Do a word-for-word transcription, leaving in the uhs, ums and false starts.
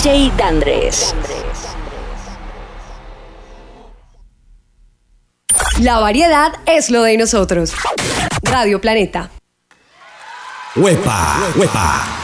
J Dandres. La variedad es lo de nosotros. Radio Planeta. Huepa, huepa.